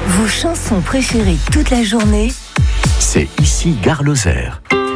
Vos chansons préférées toute la journée, c'est ici Gare Lozère.